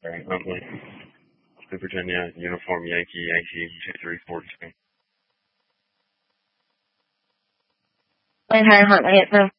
Alright, Huntley. Virginia, Uniform Yankee 2342. Entire Huntley at